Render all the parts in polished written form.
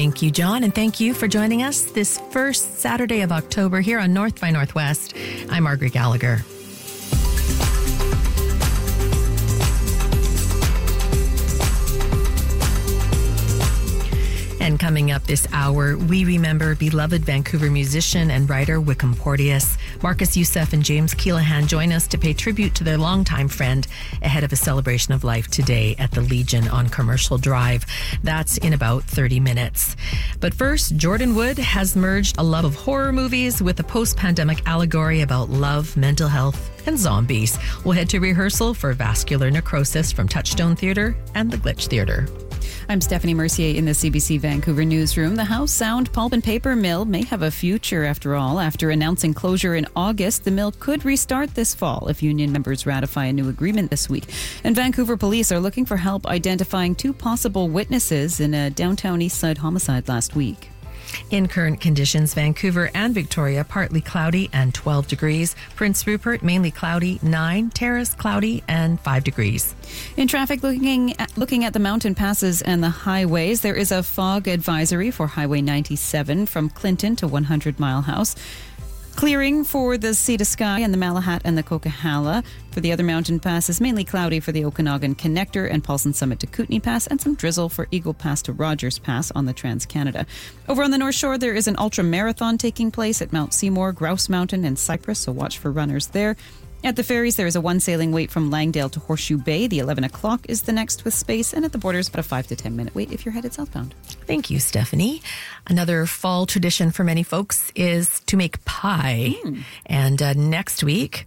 Thank you, John, and thank you for joining us this first Saturday of October here on North by Northwest. I'm Margaret Gallagher. And coming up this hour, we remember beloved Vancouver musician and writer Wickham Porteous. Marcus Youssef and James Keelahan join us to pay tribute to their longtime friend ahead of a celebration of life today at the Legion on Commercial Drive. That's in about 30 minutes. But first, Jordan Wood has merged a love of horror movies with a post-pandemic allegory about love, mental health, and zombies. We'll head to rehearsal for Vascular Necrosis from Touchstone Theatre and the Glitch Theatre. I'm Stephanie Mercier in the CBC Vancouver newsroom. The House Sound Pulp and Paper Mill may have a future after all. After announcing closure in August, the mill could restart this fall if union members ratify a new agreement this week. And Vancouver police are looking for help identifying two possible witnesses in a downtown Eastside homicide last week. In current conditions, Vancouver and Victoria, partly cloudy and 12 degrees. Prince Rupert, mainly cloudy, 9. Terrace, cloudy and 5 degrees. In traffic, looking at the mountain passes and the highways, there is a fog advisory for Highway 97 from Clinton to 100 Mile House. Clearing for the Sea to Sky and the Malahat and the Coquihalla. For the other mountain passes, mainly cloudy for the Okanagan Connector and Paulson Summit to Kootenay Pass, and some drizzle for Eagle Pass to Rogers Pass on the Trans-Canada. Over on the North Shore, there is an ultra marathon taking place at Mount Seymour, Grouse Mountain and Cypress, so watch for runners there. At the ferries, there is a one sailing wait from Langdale to Horseshoe Bay. The 11 o'clock is the next with space, and at the borders, about a 5 to 10 minute wait if you're headed southbound. Thank you, Stephanie. Another fall tradition for many folks is to make pie. And next week,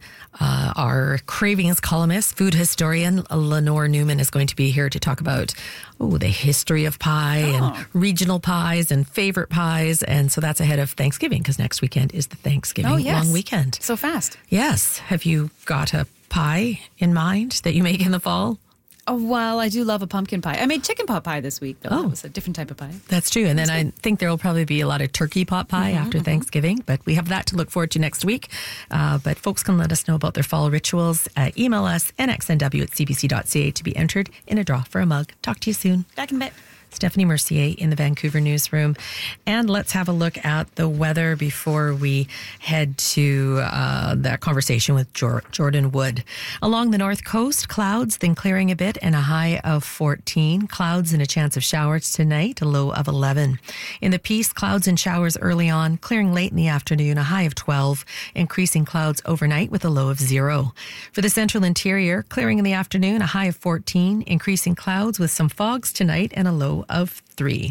our Cravings columnist, food historian Lenore Newman is going to be here to talk about the history of pie and regional pies and favorite pies. And so that's ahead of Thanksgiving, because next weekend is the Thanksgiving long weekend. So fast. Yes. Have you got a pie in mind that you make in the fall? Oh, well, I do love a pumpkin pie. I made chicken pot pie this week, though. That was a different type of pie. That's true. And then I think there will probably be a lot of turkey pot pie after Thanksgiving, but we have that to look forward to next week. But folks can let us know about their fall rituals. Email us, nxnw@cbc.ca, to be entered in a draw for a mug. Talk to you soon. Back in a bit. Stephanie Mercier in the Vancouver newsroom. And let's have a look at the weather before we head to that conversation with Jordan Wood. Along the north coast, clouds, then clearing a bit and a high of 14. Clouds and a chance of showers tonight, a low of 11. In the Peace, clouds and showers early on, clearing late in the afternoon, a high of 12. Increasing clouds overnight with a low of 0. For the central interior, clearing in the afternoon, a high of 14. Increasing clouds with some fogs tonight and a low of 3.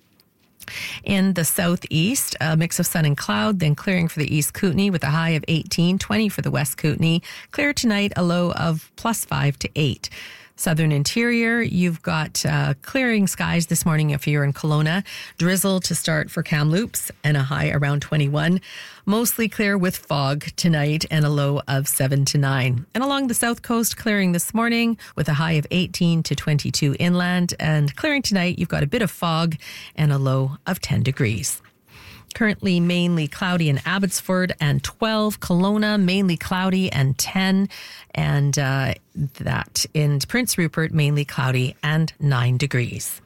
In the southeast, a mix of sun and cloud, then clearing for the East Kootenay with a high of 18, 20 for the West Kootenay. Clear tonight, a low of +5 to 8. Southern interior, you've got clearing skies this morning if you're in Kelowna. Drizzle to start for Kamloops and a high around 21. Mostly clear with fog tonight and a low of 7 to 9. And along the south coast, clearing this morning with a high of 18 to 22 inland. And clearing tonight, you've got a bit of fog and a low of 10 degrees. Currently mainly cloudy in Abbotsford and 12. Kelowna, mainly cloudy and 10. And that in Prince Rupert, mainly cloudy and 9 degrees.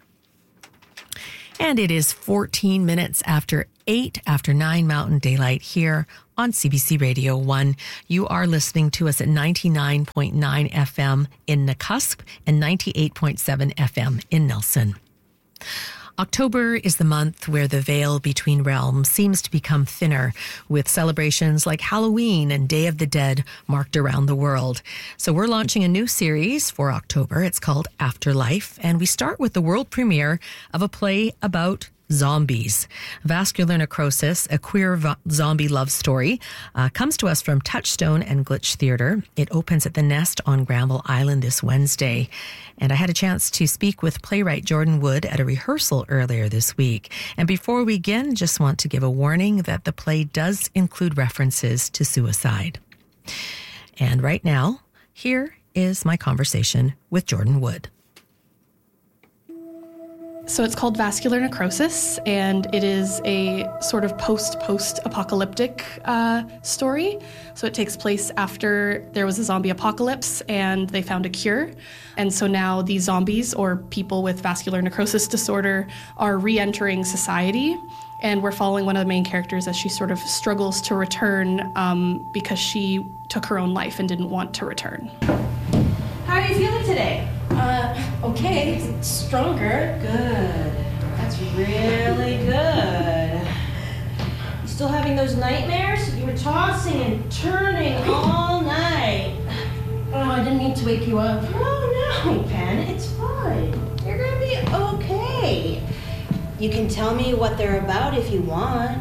And it is 14 minutes after 8 after 9 Mountain Daylight here on CBC Radio 1. You are listening to us at 99.9 FM in Nakusp and 98.7 FM in Nelson. October is the month where the veil between realms seems to become thinner, with celebrations like Halloween and Day of the Dead marked around the world. So we're launching a new series for October. It's called Afterlife, and we start with the world premiere of a play about zombies. Vascular Necrosis, a queer zombie love story, comes to us from Touchstone and Glitch Theatre. It opens at the Nest on Granville Island this Wednesday. And I had a chance to speak with playwright Jordan Wood at a rehearsal earlier this week. And before we begin, just want to give a warning that the play does include references to suicide. And right now, here is my conversation with Jordan Wood. So it's called Vascular Necrosis, and it is a sort of post-apocalyptic story. So it takes place after there was a zombie apocalypse and they found a cure. And so now these zombies, or people with vascular necrosis disorder, are re-entering society. And we're following one of the main characters as she sort of struggles to return because she took her own life and didn't want to return. How are you feeling today? Okay, stronger. Good. That's really good. You still having those nightmares? You were tossing and turning all night. Oh, I didn't mean to wake you up. No, Pen, it's fine. You're gonna be okay. You can tell me what they're about if you want.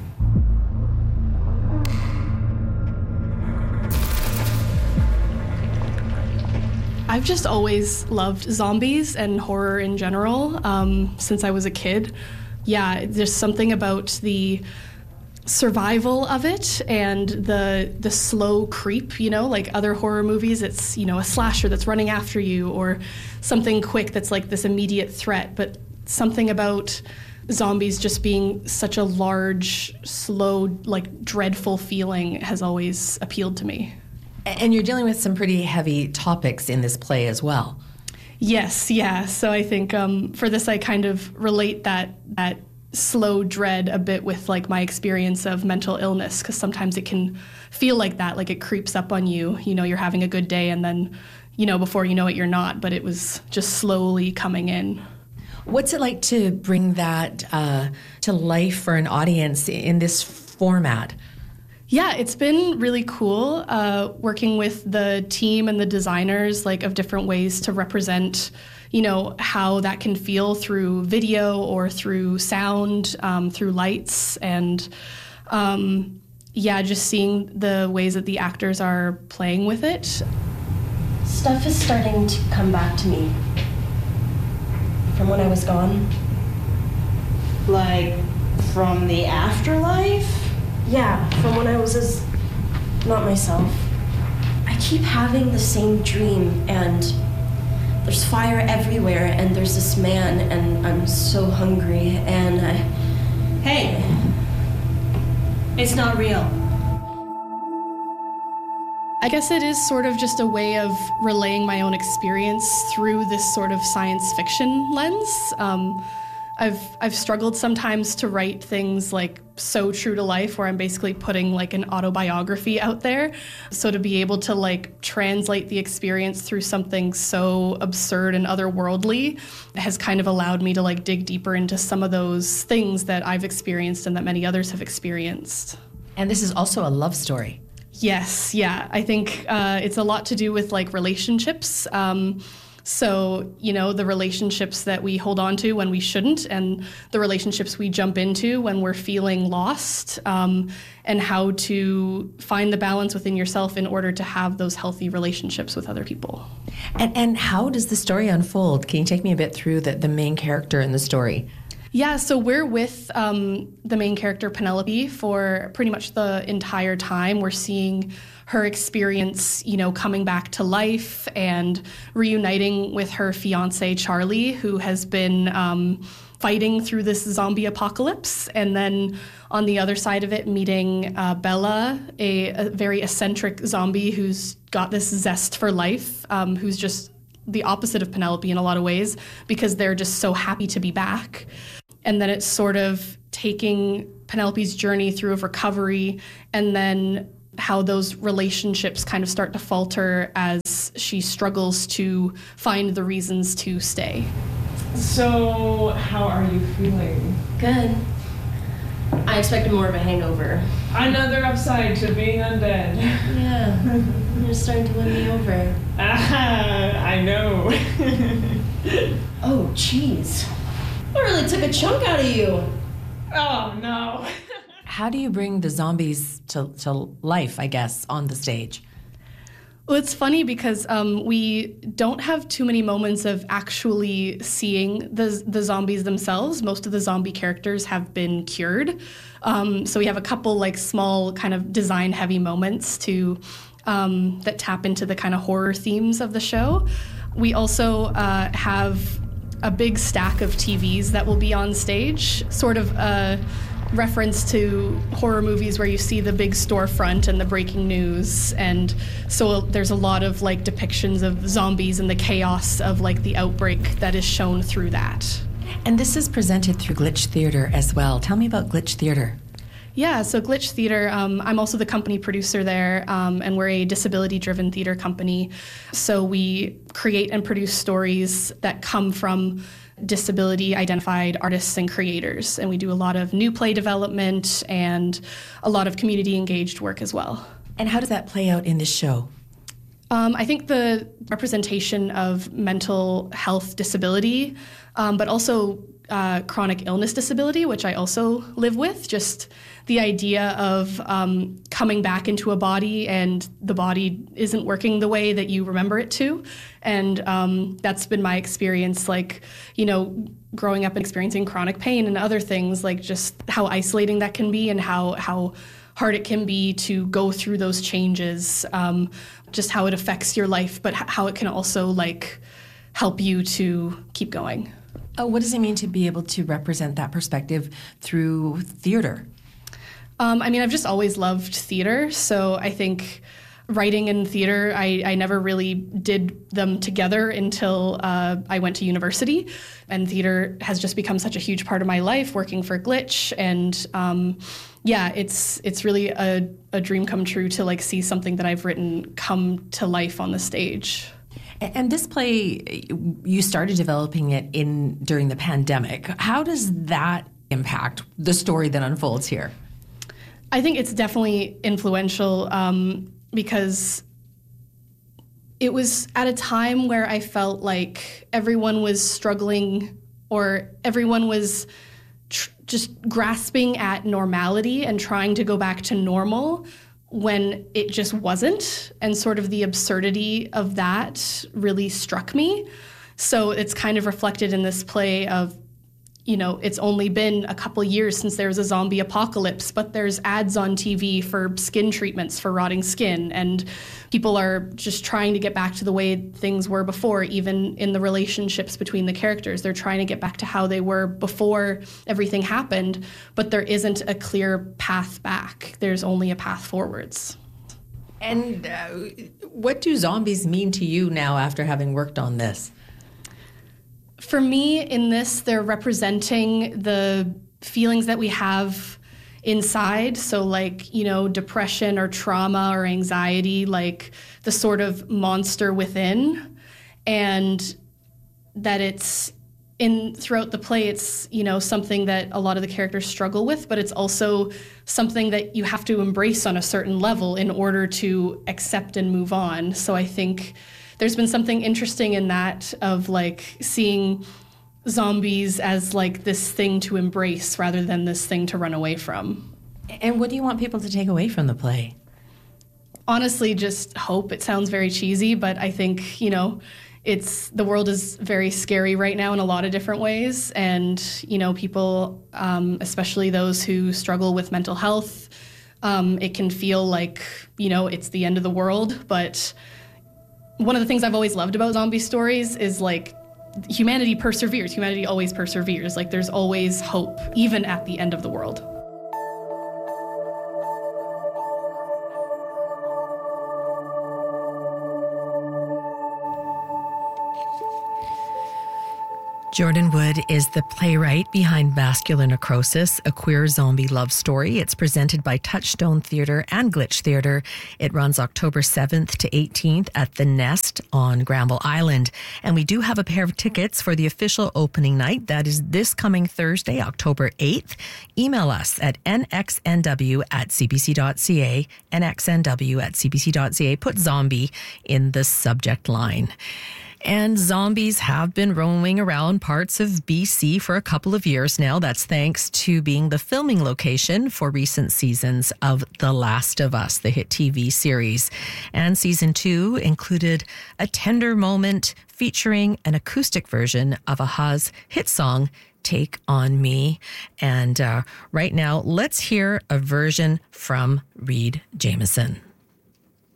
I've just always loved zombies and horror in general since I was a kid. Yeah, there's something about the survival of it and the slow creep, like other horror movies. It's, a slasher that's running after you or something quick that's like this immediate threat, but something about zombies just being such a large, slow, like dreadful feeling has always appealed to me. And you're dealing with some pretty heavy topics in this play as well. Yes, yeah. So I think for this, I kind of relate that slow dread a bit with like my experience of mental illness, because sometimes it can feel like that, like it creeps up on you. You're having a good day and then, before you know it, you're not, but it was just slowly coming in. What's it like to bring that to life for an audience in this format? Yeah, it's been really cool working with the team and the designers, of different ways to represent, how that can feel through video or through sound, through lights, and just seeing the ways that the actors are playing with it. Stuff is starting to come back to me from when I was gone. Like, from the afterlife? Yeah, from when I was not myself. I keep having the same dream, and there's fire everywhere, and there's this man, and I'm so hungry, and Hey, it's not real. I guess it is sort of just a way of relaying my own experience through this sort of science fiction lens. I've struggled sometimes to write things so true to life, where I'm basically putting an autobiography out there. So to be able to translate the experience through something so absurd and otherworldly has kind of allowed me to dig deeper into some of those things that I've experienced and that many others have experienced. And this is also a love story. Yes, yeah. I think it's a lot to do with relationships. So, the relationships that we hold on to when we shouldn't, and the relationships we jump into when we're feeling lost, and how to find the balance within yourself in order to have those healthy relationships with other people. And how does the story unfold? Can you take me a bit through the main character in the story? Yeah, so we're with the main character, Penelope, for pretty much the entire time. We're seeing her experience, coming back to life and reuniting with her fiance, Charlie, who has been fighting through this zombie apocalypse. And then on the other side of it, meeting Bella, a very eccentric zombie who's got this zest for life, who's just the opposite of Penelope in a lot of ways, because they're just so happy to be back. And then it's sort of taking Penelope's journey through of recovery, and then how those relationships kind of start to falter as she struggles to find the reasons to stay. So, how are you feeling? Good. I expected more of a hangover. Another upside to being undead. Yeah, you're starting to win me over. I know. Oh, jeez. I really took a chunk out of you. Oh, no. How do you bring the zombies to life, I guess, on the stage? Well, it's funny because we don't have too many moments of actually seeing the zombies themselves. Most of the zombie characters have been cured. So we have a couple small kind of design-heavy moments that tap into the kind of horror themes of the show. We also have a big stack of TVs that will be on stage, sort of a reference to horror movies where you see the big storefront and the breaking news. And so there's a lot of like depictions of zombies and the chaos of like the outbreak that is shown through that. And this is presented through Glitch Theatre as well. Tell me about Glitch Theatre. Yeah, so Glitch Theatre, I'm also the company producer there, and we're a disability-driven theatre company. So we create and produce stories that come from disability-identified artists and creators. And we do a lot of new play development and a lot of community-engaged work as well. And how does that play out in this show? I think the representation of mental health disability, but also chronic illness disability, which I also live with, just the idea of coming back into a body and the body isn't working the way that you remember it to. And that's been my experience, like, you know, growing up and experiencing chronic pain and other things, like just how isolating that can be and how hard it can be to go through those changes, just how it affects your life, but how it can also like help you to keep going. What does it mean to be able to represent that perspective through theater? I mean, I've just always loved theater, so I think writing and theater, I never really did them together until I went to university, and theater has just become such a huge part of my life, working for Glitch, and yeah, it's really a dream come true to like see something that I've written come to life on the stage. And this play, you started developing it during the pandemic. How does that impact the story that unfolds here? I think it's definitely influential because it was at a time where I felt like everyone was struggling or everyone was just grasping at normality and trying to go back to normal when it just wasn't. And sort of the absurdity of that really struck me. So it's kind of reflected in this play of, you know, it's only been a couple years since there was a zombie apocalypse, but there's ads on TV for skin treatments for rotting skin, and people are just trying to get back to the way things were before, even in the relationships between the characters. They're trying to get back to how they were before everything happened, but there isn't a clear path back. There's only a path forwards. And what do zombies mean to you now after having worked on this? For me, in this, they're representing the feelings that we have inside. So like, you know, depression or trauma or anxiety, like the sort of monster within. And that it's throughout the play, it's, you know, something that a lot of the characters struggle with, but it's also something that you have to embrace on a certain level in order to accept and move on. So I think there's been something interesting in that of like seeing zombies as like this thing to embrace rather than this thing to run away from. And what do you want people to take away from the play? Honestly, just hope. It sounds very cheesy, but I think, you know, the world is very scary right now in a lot of different ways. And, you know, people, especially those who struggle with mental health, it can feel like, you know, it's the end of the world, but one of the things I've always loved about zombie stories is like humanity perseveres. Humanity always perseveres. Like there's always hope, even at the end of the world. Jordan Wood is the playwright behind Vascular Necrosis, a queer zombie love story. It's presented by Touchstone Theatre and Glitch Theatre. It runs October 7th to 18th at The Nest on Granville Island. And we do have a pair of tickets for the official opening night. That is this coming Thursday, October 8th. Email us at nxnw@cbc.ca, nxnw@cbc.ca. Put zombie in the subject line. And zombies have been roaming around parts of BC for a couple of years now. That's thanks to being the filming location for recent seasons of The Last of Us, the hit TV series. And season 2 included a tender moment featuring an acoustic version of a-ha's hit song, Take On Me. And right now, let's hear a version from Reed Jameson.